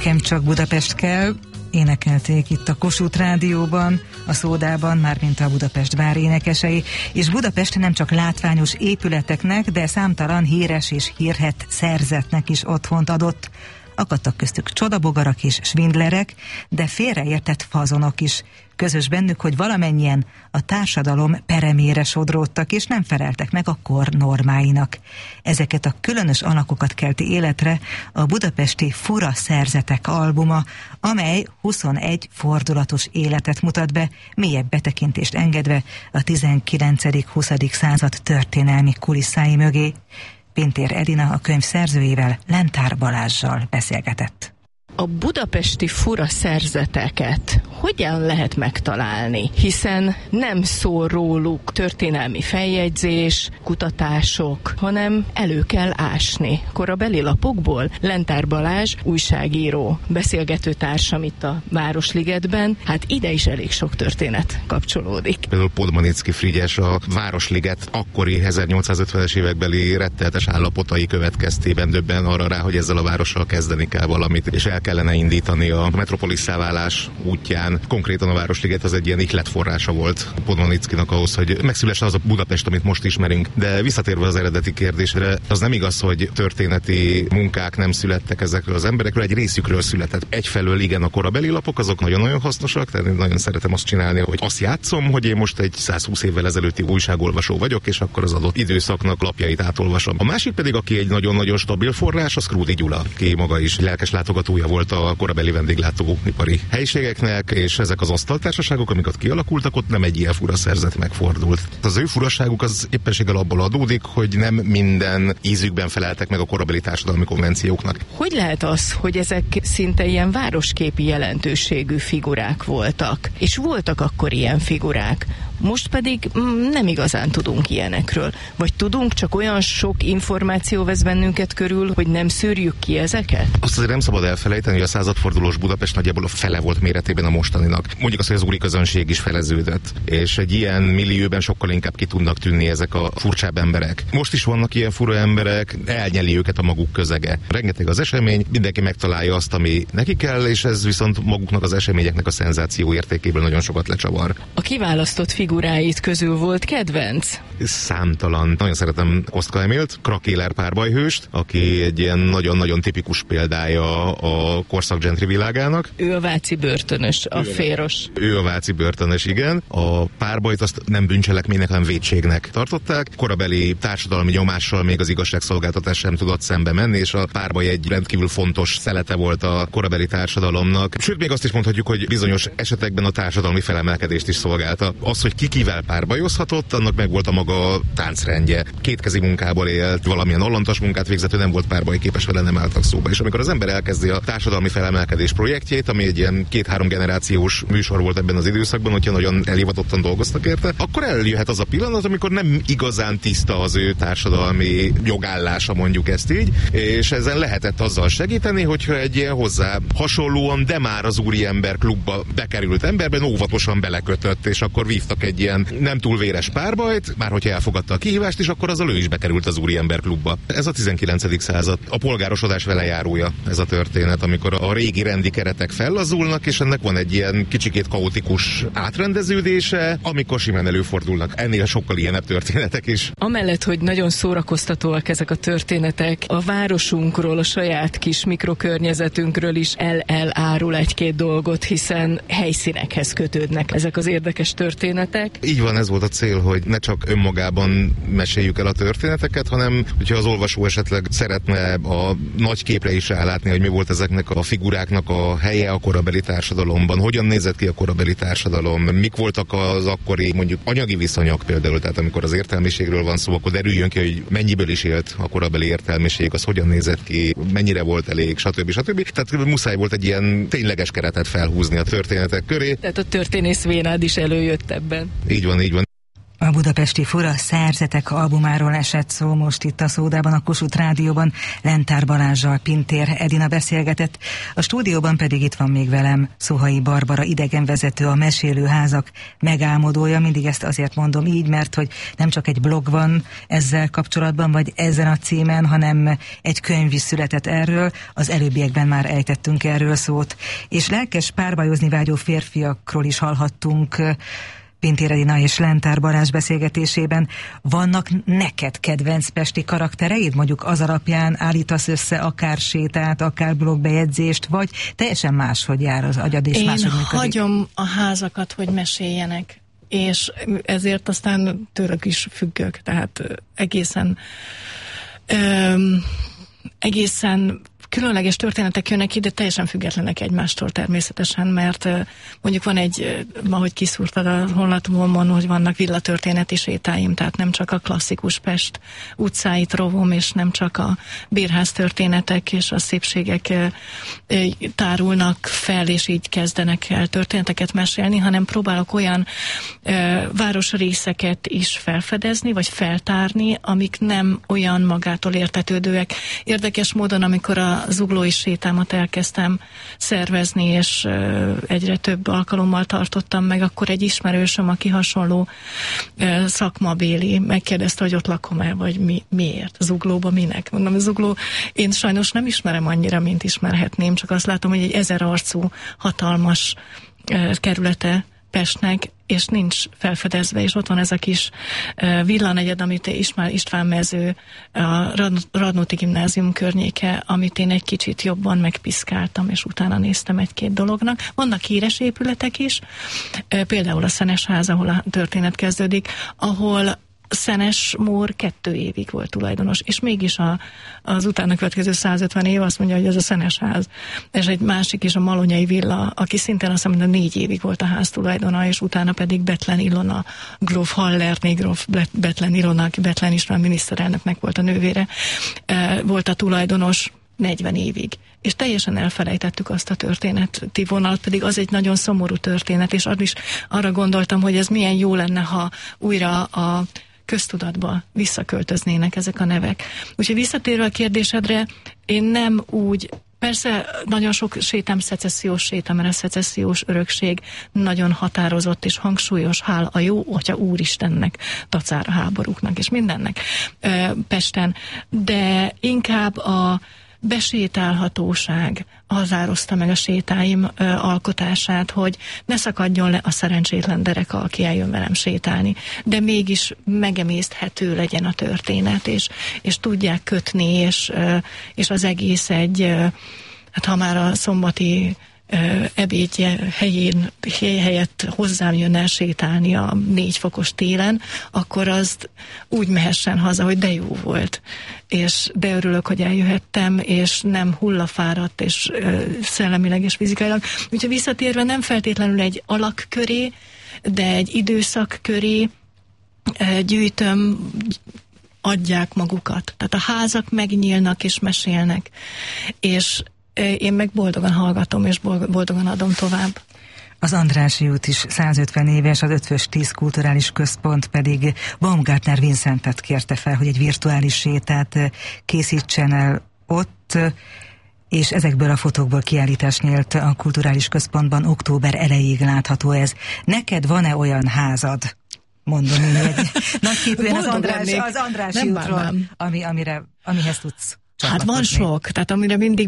Nekem csak Budapest kell, énekelték itt a Kossuth Rádióban, a Szódában, mármint a Budapest vár énekesei, és Budapest nem csak látványos épületeknek, de számtalan híres és hírhedt szerzetnek is otthont adott. Akadtak köztük csodabogarak és svindlerek, de félreértett fazonok is. Közös bennük, hogy valamennyien a társadalom peremére sodródtak, és nem feleltek meg a kor normáinak. Ezeket a különös alakokat kelti életre a budapesti Fura Szerzetek albuma, amely 21 fordulatos életet mutat be, mélyebb betekintést engedve a 19.-20. század történelmi kulisszái mögé. Pintér Edina a könyv szerzőjével, Lentár Balázssal beszélgetett. A budapesti fura szerzeteket hogyan lehet megtalálni? Hiszen nem szól róluk történelmi feljegyzés, kutatások, hanem elő kell ásni. Korabeli lapokból Lentár Balázs, újságíró, beszélgetőtársam itt a Városligetben, hát ide is elég sok történet kapcsolódik. Például Podmanicki Frigyes a Városliget akkori 1850-es évekbeli rettenetes állapotai következtében döbben arra rá, hogy ezzel a várossal kezdeni kell valamit, és el kellene indítani a metropolisszá válás útján. Konkrétan a Városliget az egy ilyen ihletforrása volt Podmanickinak ahhoz, hogy megszülessen az a Budapest, amit most ismerünk. De visszatérve az eredeti kérdésre, az nem igaz, hogy történeti munkák nem születtek ezekről az emberekről, egy részükről született. Egyfelől igen, a korabeli lapok, azok nagyon-nagyon hasznosak, tehát én nagyon szeretem azt csinálni, hogy azt játszom, hogy én most egy 120 évvel ezelőtti újságolvasó vagyok, és akkor az adott időszaknak lapjait átolvasom. A másik pedig, aki egy nagyon-nagyon stabil forrás, az Krúdy Gyula, ki maga is lelkes látogatója volt a korabeli vendéglátóipari helyiségeknek, és ezek az asztaltársaságok, amiket kialakultak, ott nem egy ilyen fura szerzet megfordult. Az ő furaságuk az éppenséggel abból adódik, hogy nem minden ízükben feleltek meg a korabeli társadalmi konvencióknak. Hogy lehet az, hogy ezek szinte ilyen városképi jelentőségű figurák voltak? És voltak akkor ilyen figurák. Most pedig nem igazán tudunk ilyenekről. Vagy tudunk, csak olyan sok információ vesz bennünket körül, hogy nem szűrjük ki ezeket? Azt azért nem szabad elfelejteni, hogy a századfordulós Budapest nagyjából a fele volt méretében a mostaninak. Mondjuk azt, hogy az úri közönség is feleződött. És egy ilyen millióben sokkal inkább ki tudnak tűnni ezek a furcsább emberek. Most is vannak ilyen fura emberek, elnyeli őket a maguk közege. Rengeteg az esemény, mindenki megtalálja azt, ami neki kell, és ez viszont maguknak az eseményeknek a szenzáció értékéből nagyon sokat lecsavar. A kiválasztott figuráit közül volt kedvenc? Számtalan. Nagyon szeretem Kostka Emilt, Krakéler párbajhőst, aki egy ilyen nagyon-nagyon tipikus példája a korszak gentry világának. Ő a váci börtönös, a féros. Ő a váci börtönös, igen. A párbajt azt nem bűncselekménynek, hanem vétségnek tartották. Korabeli társadalmi nyomással még az igazságszolgáltatás sem tudott szembe menni, és a párbaj egy rendkívül fontos szelete volt a korabeli társadalomnak. Sőt, még azt is mondhatjuk, hogy bizonyos esetekben a társadalmi felemelkedést is szolgálta. Az, hogy ki kivel párbajozhatott, annak meg volt a maga táncrendje. Kétkezi munkából élt, valamilyen allantas munkát végzett, ő nem volt párbajképes, vele nem álltak szóba. És amikor az ember elkezdi a társadalmi felemelkedés projektjét, ami egy ilyen 2-3 generációs műsor volt ebben az időszakban, hogyha nagyon elhivatottan dolgoztak érte, akkor eljöhet az a pillanat, amikor nem igazán tiszta az ő társadalmi jogállása, mondjuk ezt így, és ezen lehetett azzal segíteni, hogyha egy ilyen hozzá hasonlóan, de már az úriember klubba bekerült emberben óvatosan belekötött, és akkor vívtak egy ilyen nem túl véres párbajt, már hogyha elfogadta a kihívást, és akkor azzal ő is bekerült az úriember klubba. Ez a 19. század. A polgárosodás velejárója ez a történet, amikor a régi rendi keretek fellazulnak, és ennek van egy ilyen kicsikét kaotikus átrendeződése, amikor simán előfordulnak ennél sokkal ilyenebb történetek is. Amellett, hogy nagyon szórakoztatóak ezek a történetek, a városunkról, a saját kis mikrokörnyezetünkről is elárul egy-két dolgot, hiszen helyszínekhez kötődnek ezek az érdekes történetek. Így van, ez volt a cél, hogy ne csak önmagában meséljük el a történeteket, hanem hogyha az olvasó esetleg szeretne a nagy képre is rálátni, hogy mi volt ezeknek a figuráknak a helye a korabeli társadalomban, hogyan nézett ki a korabeli társadalom, mik voltak az akkori mondjuk anyagi viszonyok például, tehát amikor az értelmiségről van szó, akkor derüljön ki, hogy mennyiből is élt a korabeli értelmiség, az hogyan nézett ki, mennyire volt elég, stb. Tehát muszáj volt egy ilyen tényleges keretet felhúzni a történetek köré. Tehát a történész vénád is előjött ebben. Így van, így van. A budapesti Fura Szerzetek albumáról esett szó most itt a Szódában, a Kossuth Rádióban. Lentár Balázssal Pintér Edina beszélgetett, a stúdióban pedig itt van még velem Szohai Barbara, idegenvezető, a Mesélőházak megálmodója. Mindig ezt azért mondom így, mert hogy nem csak egy blog van ezzel kapcsolatban, vagy ezen a címen, hanem egy könyv is született erről, az előbbiekben már ejtettünk erről szót. És lelkes párbajozni vágyó férfiakról is hallhattunk Pintér Edina és Lentár Balázs beszélgetésében. Vannak neked kedvenc pesti karaktereid? Mondjuk az alapján állítasz össze akár sétát, akár blogbejegyzést, vagy teljesen máshogy jár az agyad és máshogy működik? Én hagyom a házakat, hogy meséljenek, és ezért aztán tőlük is függök, tehát egészen különleges történetek jönnek ide, teljesen függetlenek egymástól természetesen, mert mondjuk van egy, ahogy kiszúrtad a honlapomon, hogy vannak villatörténeti sétáim, tehát nem csak a klasszikus Pest utcáit rovom, és nem csak a bérház történetek és a szépségek tárulnak fel, és így kezdenek el történeteket mesélni, hanem próbálok olyan városrészeket is felfedezni, vagy feltárni, amik nem olyan magától értetődőek. Érdekes módon, amikor a zuglói sétámat elkezdtem szervezni, és egyre több alkalommal tartottam meg, akkor egy ismerősöm, aki hasonló szakmabéli, megkérdezte, hogy ott lakom-e, vagy miért? Zuglóba minek? Mondom, Zugló, én sajnos nem ismerem annyira, mint ismerhetném, csak azt látom, hogy egy 1000 arcú, hatalmas kerülete Pestnek, és nincs felfedezve, és ott van ez a kis villanegyed, amit István mező, a Radnóti Gimnázium környéke, amit én egy kicsit jobban megpiszkáltam, és utána néztem egy-két dolognak. Vannak híres épületek is, például a Szenesház, ahol a történet kezdődik, ahol Szenes Mór 2 évig volt tulajdonos, és mégis az utána következő 150 év azt mondja, hogy ez a Szenesház. És egy másik is, a Malonyai villa, aki szintén azt mondja, 4 évig volt a ház tulajdona, és utána pedig Bethlen Ilona, gróf Hallerné, gróf Bethlen Ilona, aki Bethlen István miniszterelnöknek volt a nővére, volt a tulajdonos 40 évig. És teljesen elfelejtettük azt a történeti vonalat, pedig az egy nagyon szomorú történet, és arra gondoltam, hogy ez milyen jó lenne, ha újra a köztudatba visszaköltöznének ezek a nevek. Úgyhogy visszatérve a kérdésedre, én nem úgy, persze nagyon sok sétám szecessziós séta, mert a szecessziós örökség nagyon határozott és hangsúlyos, hál a jó Atya Úristennek, dacára háborúknak és mindennek Pesten, de inkább a besétálhatóság határozta meg a sétáim alkotását, hogy ne szakadjon le a szerencsétlen dereka, aki eljön velem sétálni, de mégis megemészthető legyen a történet, és tudják kötni, és az egész egy, hát ha már a szombati ebédje helyett hozzám jön el sétálni a 4 fokos télen, akkor azt úgy mehessen haza, hogy de jó volt. De örülök, hogy eljöhettem, és nem hullafáradt, és szellemileg és fizikailag. Úgyhogy visszatérve nem feltétlenül egy alak köré, de egy időszak köré gyűjtöm, adják magukat. Tehát a házak megnyílnak és mesélnek, és én meg boldogan hallgatom, és boldogan adom tovább. Az Andrássy út is 150 éves, az Ötvös 10 kulturális központ pedig Baumgartner Vincentet kérte fel, hogy egy virtuális sétát készítsen el ott, és ezekből a fotókból kiállítás nyílt a kulturális központban, október elejéig látható ez. Neked van-e olyan házad? Mondom én egy nagyképűen az Andrássy útról, amihez tudsz. Hát van sok, tehát amire mindig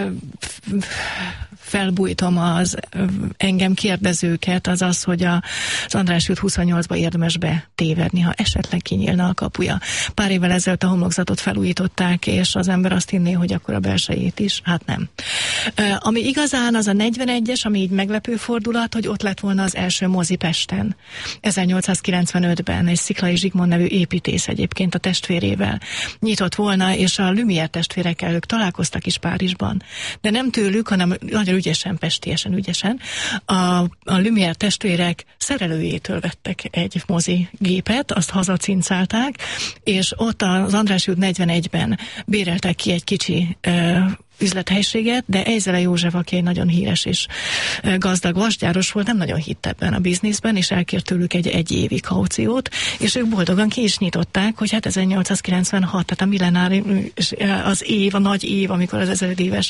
felbújtom az engem kérdezőket, az az, hogy az Andrássy út 28-ba érdemes betévedni, ha esetleg kinyílna a kapuja. Pár évvel ezelőtt a homlokzatot felújították, és az ember azt hinné, hogy akkor a belsejét is. Hát nem. Ami igazán az a 41-es, ami így meglepő fordulat, hogy ott lett volna az első mozi Pesten. 1895-ben egy Sziklay Zsigmond nevű építész egyébként a testvérével nyitott volna, és a Lumière testvérekkel ők találkoztak is Párizsban. De nem tőlük, hanem nagyon ügyesen, pestiesen ügyesen. A Lumière testvérek szerelőjétől vettek egy mozi gépet, azt hazacincálták, és ott az Andrássy út 41-ben béreltek ki egy kicsi üzlethelységet, de Ejzele József, aki egy nagyon híres és gazdag vasgyáros volt, nem nagyon hitt ebben a bizniszben, és elkért tőlük egy évi kauciót, és ők boldogan ki is nyitották, hogy hát 1896, tehát a millenári az év, a nagy év, amikor az 1000 éves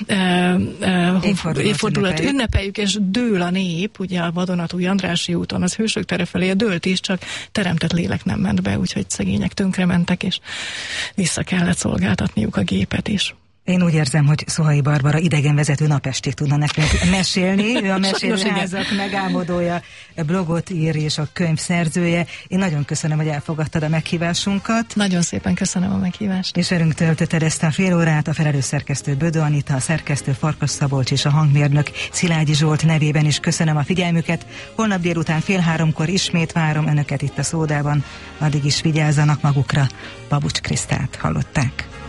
évfordulat ünnepeljük, és dől a nép, ugye a vadonatúj Andrássy úton, az Hősök tere felé dőlt is, csak teremtett lélek nem ment be, úgyhogy szegények tönkrementek, és vissza kellett szolgáltatniuk a gépet is. Én úgy érzem, hogy Szohai Barbara idegenvezető napestig tudna nekünk mesélni. Ő a mesélőházak megálmodója, blogot ír és a könyv szerzője. Én nagyon köszönöm, hogy elfogadtad a meghívásunkat. Nagyon szépen köszönöm a meghívást. És velünk töltötted ezt a fél órát, a felelős szerkesztő Bödö Anita, a szerkesztő Farkas Szabolcs és a hangmérnök Szilágyi Zsolt nevében is köszönöm a figyelmüket. Holnap délután 14:30 ismét várom önöket itt a Szódában. Addig is vigyázzanak magukra. Babucs Krisztát hallották.